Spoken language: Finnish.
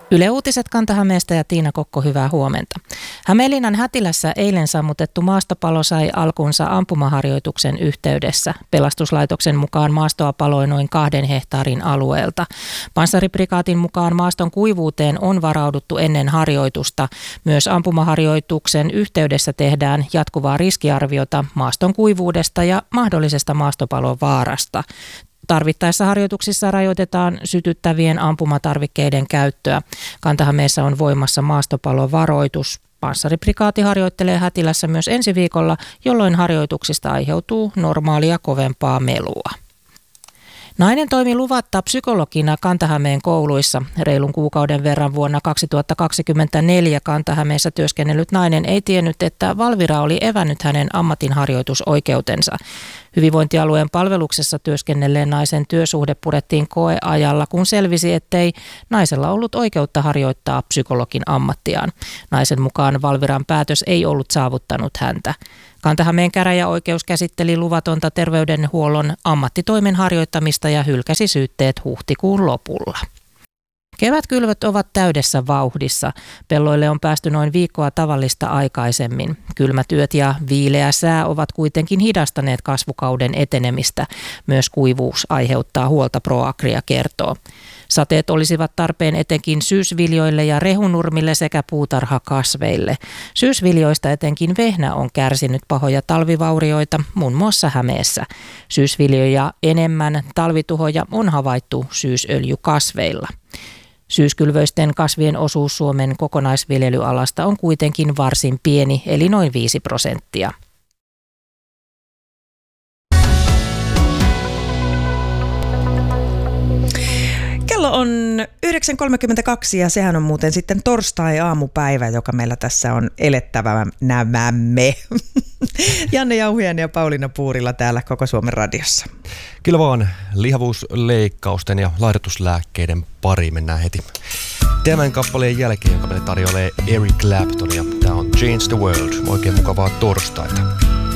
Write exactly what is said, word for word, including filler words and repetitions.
Yle Uutiset Kanta-Hämeestä ja Tiina Kokko, hyvää huomenta. Hämeenlinnan Hätilässä eilen sammutettu maastopalo sai alkunsa ampumaharjoituksen yhteydessä. Pelastuslaitoksen mukaan maastoa paloi noin kahden hehtaarin alueelta. Panssariprikaatin mukaan maaston kuivuuteen on varauduttu ennen harjoitusta. Myös ampumaharjoituksen yhteydessä tehdään jatkuvaa riskiarviota maaston kuivuudesta ja mahdollisesta maastopalon vaarasta. Tarvittaessa harjoituksissa rajoitetaan sytyttävien ampumatarvikkeiden käyttöä. Kanta-Hämeessä on voimassa maastopalovaroitus. Panssariprikaati harjoittelee Hätilässä myös ensi viikolla, jolloin harjoituksista aiheutuu normaalia kovempaa melua. Nainen toimi luvatta psykologina Kanta-Hämeen kouluissa. Reilun kuukauden verran vuonna kaksituhattakaksikymmentäneljä Kanta-Hämeessä työskennellyt nainen ei tiennyt, että Valvira oli evännyt hänen ammatinharjoitusoikeutensa. Hyvinvointialueen palveluksessa työskennelleen naisen työsuhde purettiin koeajalla, kun selvisi, ettei naisella ollut oikeutta harjoittaa psykologin ammattiaan. Naisen mukaan Valviran päätös ei ollut saavuttanut häntä. Kanta-Hämeen käräjäoikeus käsitteli luvatonta terveydenhuollon ammattitoimen harjoittamista ja hylkäsi syytteet huhtikuun lopulla. Kevätkylvöt ovat täydessä vauhdissa. Pelloille on päästy noin viikkoa tavallista aikaisemmin. Kylmät yöt ja viileä sää ovat kuitenkin hidastaneet kasvukauden etenemistä. Myös kuivuus aiheuttaa huolta, ProAgria kertoo. Sateet olisivat tarpeen etenkin syysviljoille ja rehunurmille sekä puutarhakasveille. Syysviljoista etenkin vehnä on kärsinyt pahoja talvivaurioita, muun muassa Hämeessä. Syysviljoja enemmän talvituhoja on havaittu syysöljykasveilla. Syyskylvöisten kasvien osuus Suomen kokonaisviljelyalasta on kuitenkin varsin pieni, eli noin viisi prosenttia. Kello on yhdeksän kolmekymmentäkaksi ja sehän on muuten sitten torstai-aamupäivä, joka meillä tässä on elettävämme. Janne Jauhiainen ja Pauliina Puurila täällä Koko Suomen radiossa. Kyllä vaan, lihavuusleikkausten ja laihdutuslääkkeiden pari mennään heti tämän kappaleen jälkeen, joka meille tarjoilee Eric Clapton, ja tämä on Change the World. Oikein mukavaa torstaita.